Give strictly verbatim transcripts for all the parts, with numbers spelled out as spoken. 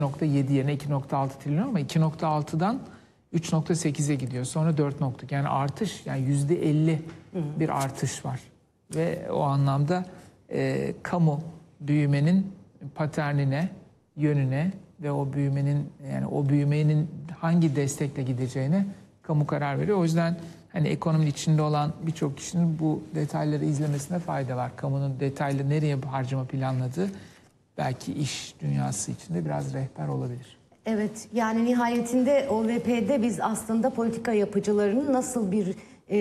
nokta yedi yerine iki nokta altı trilyon ama iki nokta altıdan üç nokta sekize gidiyor. Sonra dört nokta yani artış, yani yüzde elli bir artış var. Ve o anlamda e, kamu büyümenin paternine, yönüne ve o büyümenin, yani o büyümenin hangi destekle gideceğine kamu karar veriyor. O yüzden hani ekonominin içinde olan birçok kişinin bu detayları izlemesine fayda var. Kamunun detaylı nereye harcama planladığı belki iş dünyası içinde biraz rehber olabilir. Evet, yani nihayetinde O V P'de biz aslında politika yapıcılarının nasıl bir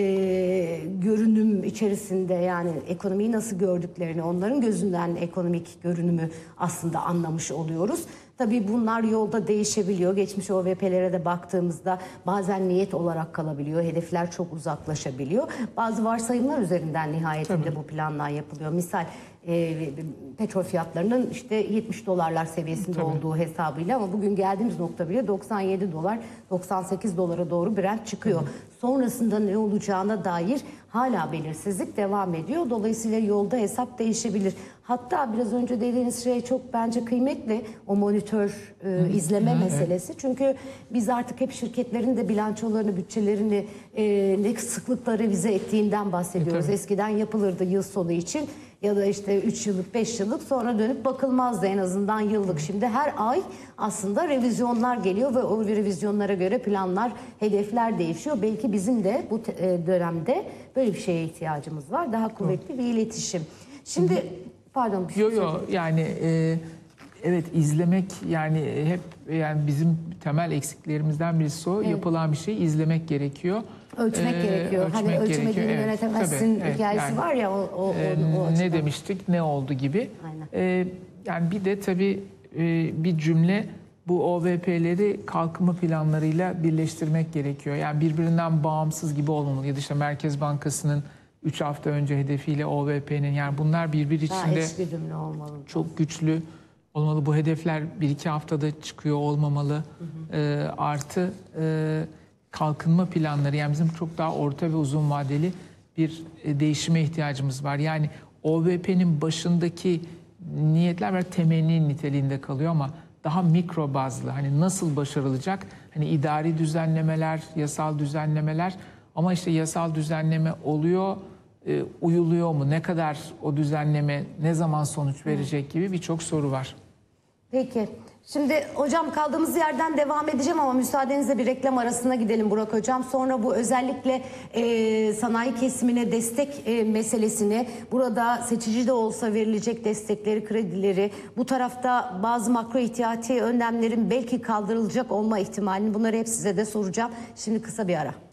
e, görünüm içerisinde, yani ekonomiyi nasıl gördüklerini, onların gözünden ekonomik görünümü aslında anlamış oluyoruz. Tabii bunlar yolda değişebiliyor. Geçmiş O V P'lere de baktığımızda bazen niyet olarak kalabiliyor. Hedefler çok uzaklaşabiliyor. Bazı varsayımlar üzerinden nihayetinde Tabii. bu planlar yapılıyor. Misal e, petrol fiyatlarının işte yetmiş dolarlar seviyesinde Tabii. olduğu hesabıyla, ama bugün geldiğimiz nokta bile doksan yedi dolar, doksan sekiz dolara doğru Brent çıkıyor. Tabii. Sonrasında ne olacağına dair hala belirsizlik devam ediyor. Dolayısıyla yolda hesap değişebilir. Hatta biraz önce dediğiniz şey çok bence kıymetli, o monitör e, izleme Hı, meselesi. Evet. Çünkü biz artık hep şirketlerin de bilançolarını, bütçelerini e, ne sıklıkla revize ettiğinden bahsediyoruz. E, Eskiden yapılırdı yıl sonu için ya da işte üç yıllık, beş yıllık, sonra dönüp bakılmazdı, en azından yıllık. Şimdi her ay aslında revizyonlar geliyor ve o revizyonlara göre planlar, hedefler değişiyor. Belki bizim de bu dönemde böyle bir şeye ihtiyacımız var. Daha kuvvetli bir iletişim. Şimdi Hı. pardon. Bir şey yok yok yani e, evet, izlemek yani hep yani bizim temel eksiklerimizden birisi o. Evet. Yapılan bir şeyi izlemek gerekiyor. Ölçmek ee, gerekiyor. Ölçmek hani ölçmediğini evet, yönetemezsin tabii, hikayesi evet, yani, var ya o, o, e, o, o ne demiştik, ne oldu gibi. Ee, yani bir de tabii e, bir cümle, bu O V P'leri kalkınma planlarıyla birleştirmek gerekiyor. Yani birbirinden bağımsız gibi olmamalı. Ya da işte Merkez Bankası'nın üç hafta önce hedefiyle O V P'nin, yani bunlar birbiri içinde olmalı. Çok güçlü olmalı. Bu hedefler bir iki haftada çıkıyor olmamalı. Hı hı. E, artı e, kalkınma planları, yani bizim çok daha orta ve uzun vadeli bir e, değişime ihtiyacımız var. Yani O V P'nin başındaki niyetler ve temenni niteliğinde kalıyor ama daha mikro bazlı, hani nasıl başarılacak? Hani idari düzenlemeler, yasal düzenlemeler, ama işte yasal düzenleme oluyor, e, uyuluyor mu? Ne kadar o düzenleme ne zaman sonuç verecek gibi birçok soru var. Peki. Şimdi hocam kaldığımız yerden devam edeceğim ama müsaadenizle bir reklam arasına gidelim Burak hocam. Sonra bu özellikle e, sanayi kesimine destek e, meselesini, burada seçici de olsa verilecek destekleri, kredileri, bu tarafta bazı makro ihtiyati önlemlerin belki kaldırılacak olma ihtimalini, bunları hep size de soracağım. Şimdi kısa bir ara.